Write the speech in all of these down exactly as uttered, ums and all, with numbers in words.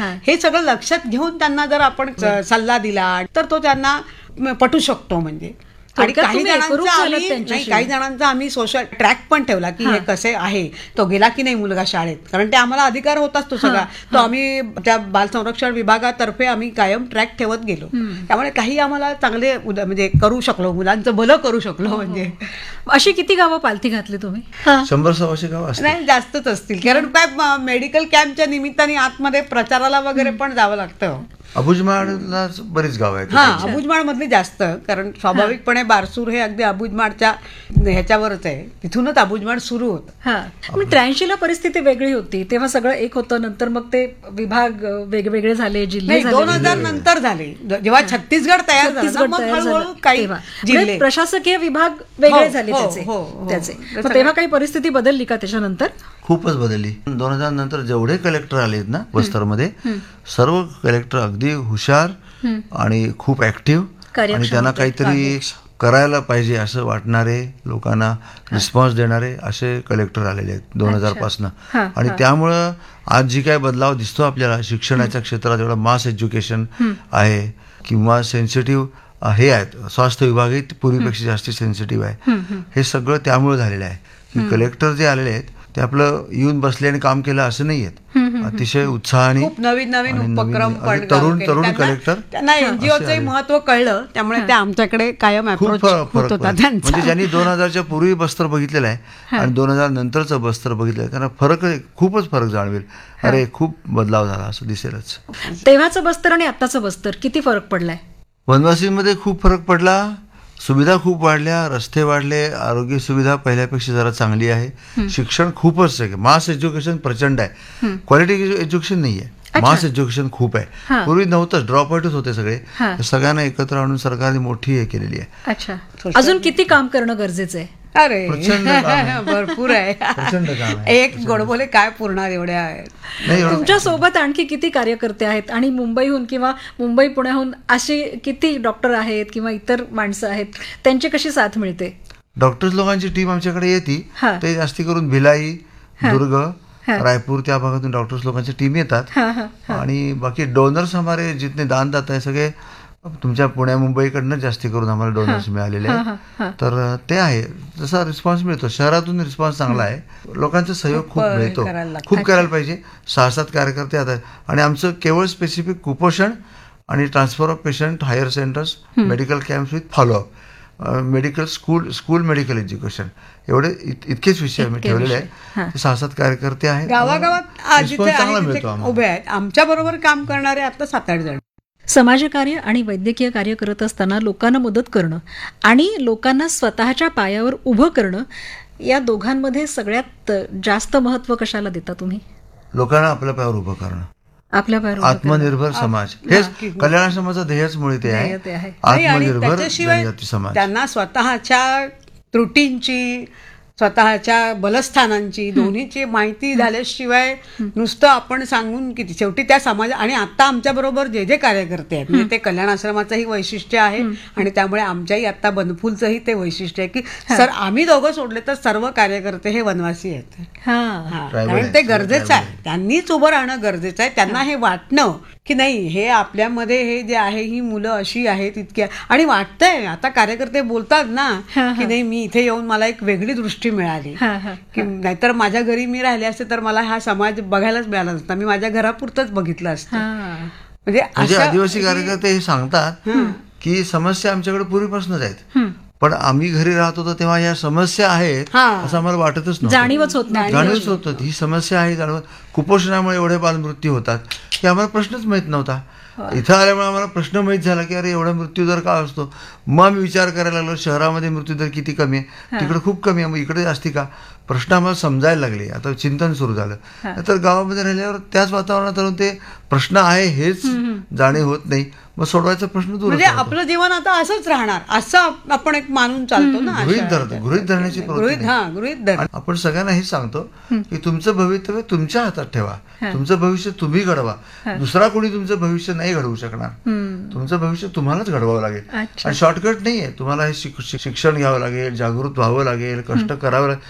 हे सगळं लक्षात घेऊन त्यांना जर आपण सल्ला दिला तर तो त्यांना पटू शकतो. म्हणजे आणि काही जणांचा आम्ही नाही काही जणांचा आम्ही सोशल ट्रॅक पण ठेवला की हे कसे आहे, तो गेला की नाही मुलगा शाळेत, कारण ते आम्हाला अधिकार होताच तो सगळा, तो आम्ही त्या बाल संरक्षण विभागातर्फे आम्ही कायम ट्रॅक ठेवत गेलो. त्यामुळे काही आम्हाला चांगले म्हणजे करू शकलो, मुलांचं भलं करू शकलो. म्हणजे अशी किती गावं पालथी घातली तुम्ही? शंभर सव्वाशे गाव नाही जास्तच असतील, कारण काय मेडिकल कॅम्पच्या निमित्ताने आतमध्ये प्रचाराला वगैरे पण जावं लागतं. अबुजमाडला बरीच गाव आहेत. हा अबुजमाड मधली जास्त, कारण स्वाभाविकपणे बारसूर हे अगदी अबुजमाडच्या ह्याच्यावरच आहे, तिथूनच अबुजमाड सुरू होत. हा पण त्र्याऐंशी ला परिस्थिती वेगळी होती, तेव्हा सगळं एक होतं, नंतर मग ते विभाग वेगवेगळे झाले, जिल्हे दोन हजार नंतर झाले, जेव्हा छत्तीसगड तयार झालं काही जिल्हे प्रशासकीय विभाग वेगळे झाले त्याचे, तेव्हा काही परिस्थिती बदलली का त्याच्यानंतर? खूपच बदलली. दोन हजार नंतर जेवढे कलेक्टर आलेत ना बस्तरमध्ये, सर्व कलेक्टर अगदी हुशार आणि खूप ऍक्टिव्ह आणि त्यांना काहीतरी करायला पाहिजे असं वाटणारे, लोकांना रिस्पॉन्स देणारे असे कलेक्टर आलेले आहेत दोन हजार पासनं. आणि त्यामुळं आज जी काय बदलाव दिसतो आपल्याला शिक्षणाच्या क्षेत्रात, एवढं मास एज्युकेशन आहे किंवा सेन्सिटिव्ह हे आहेत, स्वास्थ्य विभागही पूर्वीपेक्षा जास्त सेन्सिटिव्ह आहे, हे सगळं त्यामुळे झालेलं आहे की कलेक्टर जे आलेले आहेत ते आपलं येऊन बसले आणि काम केलं असं नाही आहेत, अतिशय उत्साहाने नवीन नवीन उपक्रम पण तरुण तरुण कलेक्टर, त्यांना एनजीओचं महत्व कळलं, त्यामुळे ते आमच्याकडे कायम अप्रोच होत होता. म्हणजे ज्यांनी दोन हजारच्या पूर्वी बस्तर बघितलेलं आहे आणि दोन हजार नंतरचं बस्तर बघितलं त्यांना फरक, खूपच फरक जाणवेल, अरे खूप बदलाव झाला असं दिसेलच. तेव्हाचं बस्तर आणि आत्ताचं बस्तर किती फरक पडलाय? वनवासीमध्ये खूप फरक पडला, सुविधा खूप वाढल्या, रस्ते वाढले, आरोग्य सुविधा पहिल्यापेक्षा जरा चांगली आहे, शिक्षण खूपच आहे, मास एज्युकेशन प्रचंड आहे, क्वालिटी एज्युकेशन नाही आहे, मास एज्युकेशन खूप आहे. पूर्वी नव्हतं, ड्रॉप आउटच होते सगळे, सगळ्यांना एकत्र आणून सरकारने मोठी हे केलेली आहे. अच्छा, अजून किती काम करणं गरजेचं आहे? अरे भरपूर आहे, प्रचंड काम आहे. एक गोडबोले काय पूर्ण एवढ्या आहेत. तुमच्या सोबत आणखी किती कार्यकर्ते आहेत आणि मुंबईहून किंवा मुंबई पुण्याहून अशी किती डॉक्टर आहेत किंवा इतर माणसं आहेत, त्यांची कशी साथ मिळते? डॉक्टर्स लोकांची टीम आमच्याकडे येते, ते जास्ती करून भिलाई, दुर्ग, रायपूर त्या भागातून डॉक्टर्स लोकांची टीम येतात. आणि बाकी डोनर्स हमारे जितने दानदाता आहे सगळे तुमच्या पुण्या मुंबईकडनं जास्ती करून आम्हाला डोनर्स मिळालेले आहेत, तर ते आहे. जसा रिस्पॉन्स मिळतो, शहरातून रिस्पॉन्स चांगला आहे, लोकांचा सहयोग खूप मिळतो, खूप करायला पाहिजे. सहा सात कार्यकर्ते आता आणि आमचं केवळ स्पेसिफिक कुपोषण आणि transfer of patient, higher centres, medical camps with follow up, medical school, school medical education, एवढे इतकेच विषय आम्ही ठेवलेले आहेत. सहा सात कार्यकर्ते आहेत, गावागावात उभे आहेत, आमच्या बरोबर काम करणारे आता सात आठ जण. समाजकार्य आणि वैद्यकीय कार्य करत असताना लोकांना मदत करणं आणि लोकांना स्वतःच्या पायावर उभं करणं, या दोघांमध्ये सगळ्यात जास्त महत्व कशाला देता तुम्ही? लोकांना आपल्या पायावर उभं करणं, आपल्या पायावर आत्मनिर्भर समाज, हेच कल्याण समाजाचं ध्येयच मुळे ते आहे, आत्मनिर्भर समाज. त्यांना स्वतःच्या त्रुटींची, स्वतःच्या बलस्थानांची, दोन्हीची माहिती झाल्याशिवाय नुसतं आपण सांगून किती, शेवटी त्या समाज. आणि आता आमच्या बरोबर जे जे कार्यकर्ते आहेत, म्हणजे ते कल्याण आश्रमाचंही वैशिष्ट्य आहे आणि त्यामुळे आमच्याही आता बनफूलचंही ते वैशिष्ट्य आहे की सर आम्ही दोघं सोडले तर सर्व कार्यकर्ते हे वनवासी आहेत. कारण ते गरजेचं आहे, त्यांनीच उभं राहणं गरजेचं आहे, त्यांना हे वाटणं की नाही हे आपल्यामध्ये हे जे आहे ही मुलं अशी आहेत इतक्या, आणि वाटतंय आता कार्यकर्ते बोलतात ना की नाही मी इथे येऊन मला एक वेगळी दृष्टी मिळाली, की नाहीतर माझ्या घरी मी राहिले असते तर मला हा समाज बघायलाच मिळाला नसता, मी माझ्या घरापुरतच बघितलं असतं. म्हणजे आदिवासी कार्यकर्ते हे सांगतात की समस्या आमच्याकडे पूर्वीपासूनच आहेत, पण आम्ही घरी राहत होतो तेव्हा या समस्या आहेत असं आम्हाला वाटतच नव्हतं, जाणीवच होत नाही, जाणीवच होत ही समस्या आहे. जाणवत कुपोषणामुळे एवढे बालमृत्यू होतात की आम्हाला प्रश्नच माहित नव्हता. इथं आल्यामुळे आम्हाला प्रश्न माहीत झाला की अरे एवढा मृत्यूदर का असतो. मग आम्ही विचार करायला लागलो शहरामध्ये मृत्यूदर किती कमी आहे, तिकडे खूप कमी आहे, मग इकडे असते का, प्रश्न आम्हाला समजायला लागले. आता चिंतन सुरू झालं. तर गावामध्ये राहिल्यावर त्याच वातावरणात राहून ते प्रश्न आहे हेच जाणीव होत नाही, मग सोडवायचा प्रश्न दूर. म्हणजे आपलं जीवन आता असंच राहणार असं आपण एक मानून चालतो ना, गृहीत धरतो, गृहीत धरण्याची गृहीत धर. आपण सगळ्यांना हे सांगतो की तुमचं भवितव्य तुमच्या हातात ठेवा, तुमचं भविष्य तुम्ही घडवा, दुसरा कोणी तुमचं भविष्य नाही घडवू शकणार, तुमचं भविष्य तुम्हालाच घडवावं लागेल. आणि शॉर्टकट नाहीये, तुम्हाला हे शिक्षण घ्यावं लागेल, जागृत व्हावं लागेल, कष्ट करावं लागेल. डॉक्टर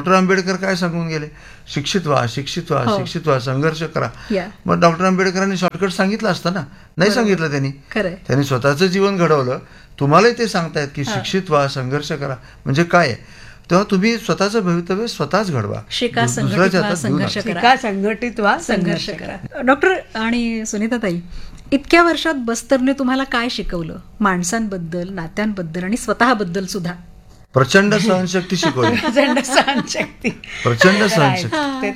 डॉक्टर आंबेडकर काय सांगून गेले, शिक्षित व्हा, शिक्षित व्हा, शिक्षित व्हा, संघर्ष करा. मग डॉक्टर आंबेडकरांनी शॉर्टकट सांगितलं असतं ना, नाही सांगितलं त्यांनी. त्यांनी स्वतःचं जीवन घडवलं. तुम्हालाही ते सांगतायत की शिक्षित व्हा, संघर्ष करा. म्हणजे काय आहे, तेव्हा तुम्ही स्वतःचं भवितव्य स्वतःच घडवा, दुसऱ्याच्या हातात देऊ नका. शिका, संघटित व्हा, संघर्ष करा. डॉक्टर आणि सुनीताताई, इतक्या वर्षात बस्तरने तुम्हाला काय शिकवलं, माणसांबद्दल, नात्यांबद्दल आणि स्वतःबद्दल सुद्धा? प्रचंड सहनशक्ती शिकवली. प्रचंड सहनशक्ती प्रचंड सहनशक्ती. ते